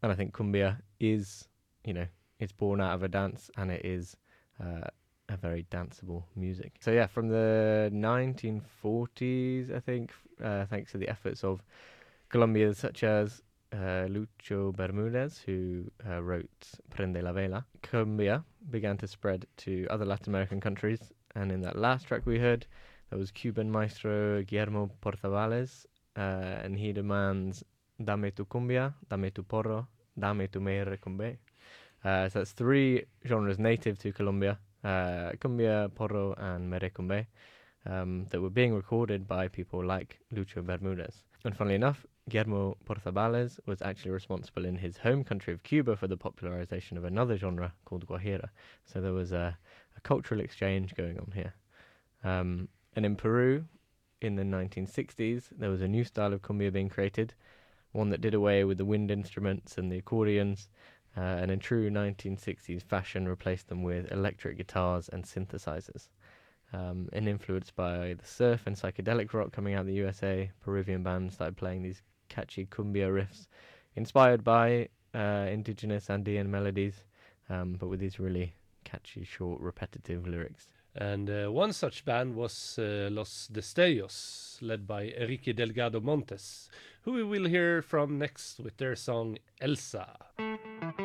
And I think cumbia is, it's born out of a dance, and it is a very danceable music. So yeah, from the 1940s, I think, thanks to the efforts of Colombians such as Lucho Bermudez, who wrote Prende la Vela, cumbia began to spread to other Latin American countries. And in that last track we heard, there was Cuban maestro Guillermo Portavales, and he demands Dame tu cumbia, dame tu porro, dame tu merecumbe. So that's three genres native to Colombia, cumbia, porro, and merecumbe, that were being recorded by people like Lucho Bermudez. And funnily enough, Guillermo Portabales was actually responsible in his home country of Cuba for the popularization of another genre called Guajira. So there was a cultural exchange going on here. And in Peru, in the 1960s, there was a new style of cumbia being created, one that did away with the wind instruments and the accordions, and in true 1960s fashion replaced them with electric guitars and synthesizers. And influenced by the surf and psychedelic rock coming out of the USA, Peruvian bands started playing these catchy cumbia riffs, inspired by indigenous Andean melodies, but with these really catchy, short, repetitive lyrics. And one such band was Los Destellos, led by Enrique Delgado Montes, who we will hear from next with their song Elsa.